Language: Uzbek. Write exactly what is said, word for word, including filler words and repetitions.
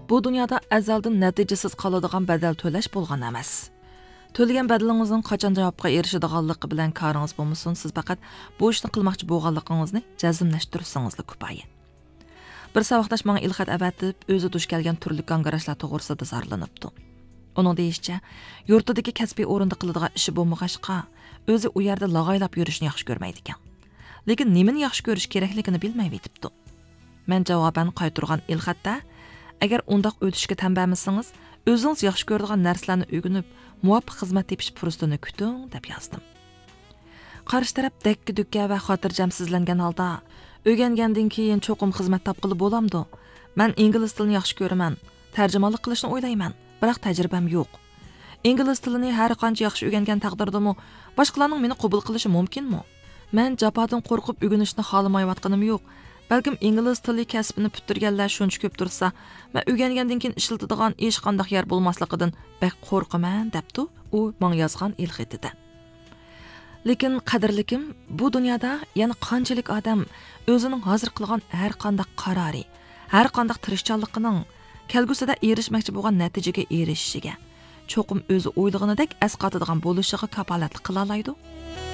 bu dunyoda azaldan natijasiz qoladigan badal to'lash bo'lgan emas. To'lagan badalingizning qachon javobga erishadiganligi bilan koringiz bo'lmasin, siz faqat bu ishni qilmoqchi bo'lganligingizni jazmlashtirsangiz kifoya. Bir savaqdash menga ilxat abatib, o'zi dush kelgan turli kongresslar to'g'risida zarlanibdi. Uning deyishicha, yurtidagi kasbiy o'rinda qiladigan ishi bo'lmag'achqa, o'zi u yerda lag'aylab yurishni yaxshi ko'rmaydi ekan. Lekin nimani yaxshi ko'rish kerakligini bilmay yetibdi. Men javoban qaytirgan ilxatda, agar undaq o'tishga tanbamisangiz, o'zingiz yaxshi ko'radigan narsalarni o'rganib, muvofiq xizmat tepish fursatini kuting deb yozdim. Qarshi taraf dakki-dukka va xotirjamsizlangan holda, o'rgangandan keyin cho'qim xizmat topqili bo'lamdi. Men ingliz tilini yaxshi ko'raman, tarjimonlik qilishni o'ylayman, biroq tajribam yo'q. Ingliz tilini har qancha yaxshi o'rgangan taqdirdami, boshqalarning meni qabul qilishi mumkinmi? Men japodan qo'rqib o'rganishni xohlamayotganim yo'q. Balkim ingliz tili kasbini puturganlar shuncha ko'p tursa, men o'rgangandan keyin ishlatadigan hech qanday yer bo'lmasligidan bek qo'rqaman, debdi u menga yozgan ilxatida. Lekin qadrlikim, bu dunyoda yana qanchalik odam o'zining hozir qilgan har qanday qarori, har qanday tirishchanligining kelgusida erishmoqchi bo'lgan natijaga erishishiga, cho'qim o'zi o'ylaganidek asqatadigan bo'lishiga kafolatlik qila oladi.